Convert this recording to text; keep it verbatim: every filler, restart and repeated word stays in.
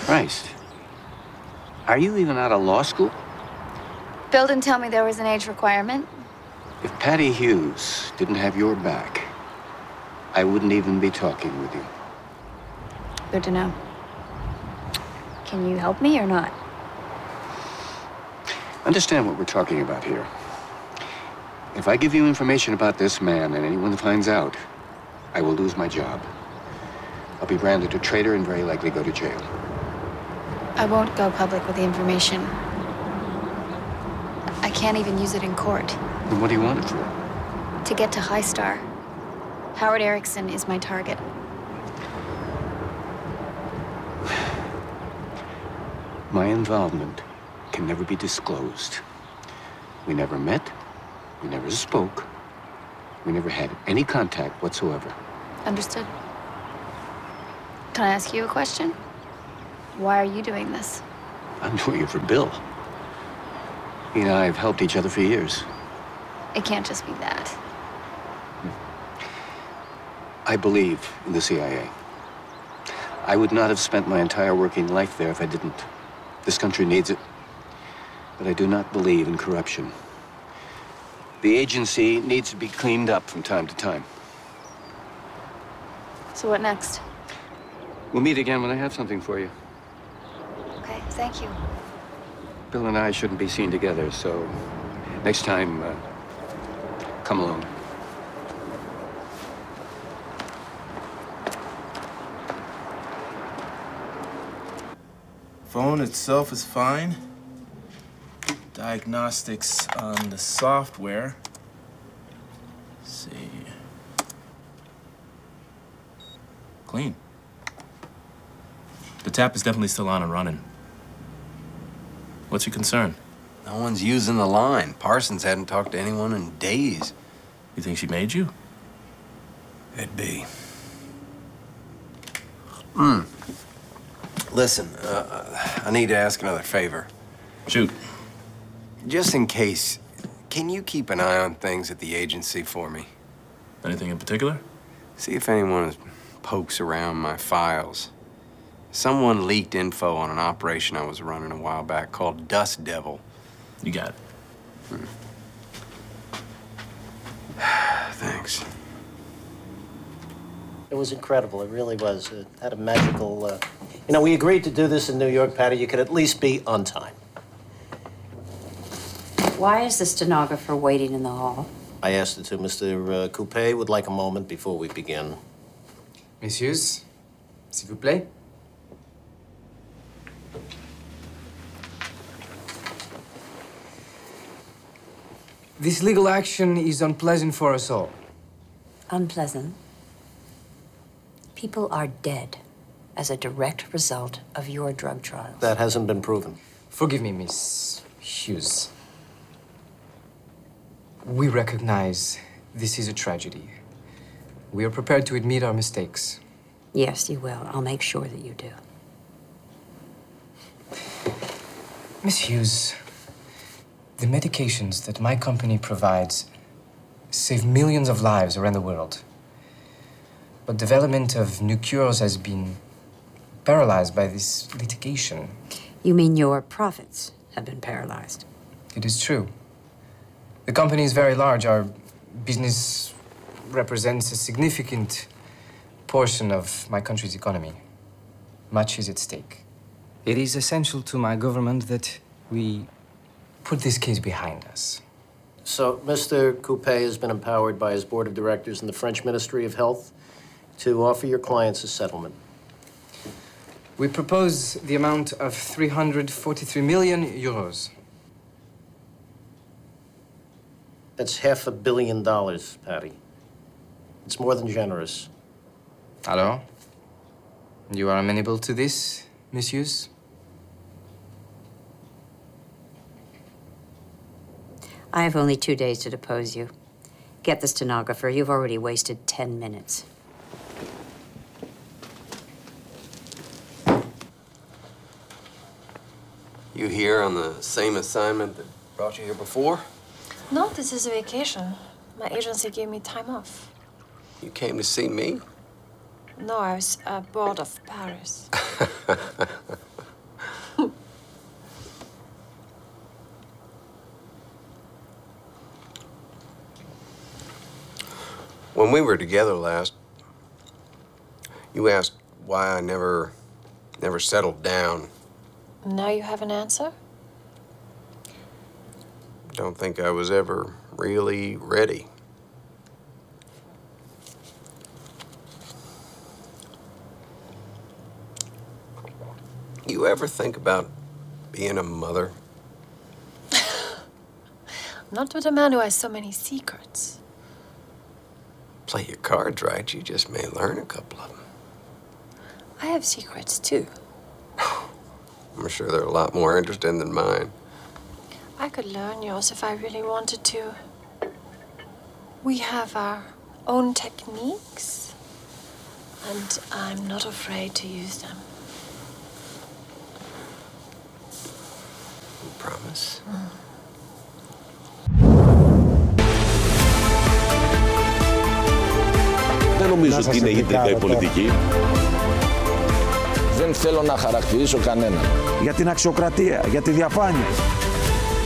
Christ. Are you even out of law school? Bill didn't tell me there was an age requirement. If Patty Hughes didn't have your back, I wouldn't even be talking with you. Good to know. Can you help me or not? Understand what we're talking about here. If I give you information about this man and anyone finds out, I will lose my job. I'll be branded a traitor and very likely go to jail. I won't go public with the information. I can't even use it in court. Then what do you want it for? To get to High Star. Howard Erickson is my target. My involvement can never be disclosed. We never met. We never spoke. We never had any contact whatsoever. Understood. Can I ask you a question? Why are you doing this? I'm doing it for Bill. He and I have helped each other for years. It can't just be that. I believe in the C I A. I would not have spent my entire working life there if I didn't. This country needs it. But I do not believe in corruption. The agency needs to be cleaned up from time to time. So what next? We'll meet again when I have something for you. Okay, thank you. Bill and I shouldn't be seen together, so next time, uh, come alone. Phone itself is fine. Diagnostics on the software. Let's see. Clean. The tap is definitely still on and running. What's your concern? No one's using the line. Parsons hadn't talked to anyone in days. You think she made you? Could be. Hmm. Listen, uh, I need to ask another favor. Shoot. Just in case, can you keep an eye on things at the agency for me? Anything in particular? See if anyone pokes around my files. Someone leaked info on an operation I was running a while back called Dust Devil. You got it. Hmm. Thanks. It was incredible. It really was. It had a magical, uh... You know, we agreed to do this in New York, Patty. You could at least be on time. Why is the stenographer waiting in the hall? I asked her to. Mister Uh, Coupe would like a moment before we begin. Messieurs, s'il vous plaît. This legal action is unpleasant for us all. Unpleasant? People are dead as a direct result of your drug trials. That hasn't been proven. Forgive me, Miss Hughes. We recognize this is a tragedy. We are prepared to admit our mistakes. Yes, you will. I'll make sure that you do. Miss Hughes, the medications that my company provides save millions of lives around the world. But development of new cures has been paralyzed by this litigation. You mean your profits have been paralyzed? It is true. The company is very large. Our business represents a significant portion of my country's economy. Much is at stake. It is essential to my government that we put this case behind us. So, Mister Coupe has been empowered by his board of directors in the French Ministry of Health to offer your clients a settlement. We propose the amount of three hundred forty-three million euros. That's half a billion dollars, Patty. It's more than generous. Alors? You are amenable to this, messieurs? I have only two days to depose you. Get the stenographer. You've already wasted ten minutes. You here on the same assignment that brought you here before? No, this is a vacation. My agency gave me time off. You came to see me? No, I was uh, bored of Paris. When we were together last, you asked why I never, never settled down. Now you have an answer? Don't think I was ever really ready. You ever think about being a mother? Not with a man who has so many secrets. Play your cards right, you just may learn a couple of them. I have secrets too. I'm sure they're a lot more interesting than mine. I could learn yours if I really wanted to. We have our own techniques, and I'm not afraid to use them. You promise? Mm. Δεν νομίζω ότι είναι ίντρικα η πολιτική. Δεν θέλω να χαρακτηρίσω κανέναν. Για την αξιοκρατία, για τη διαφάνεια.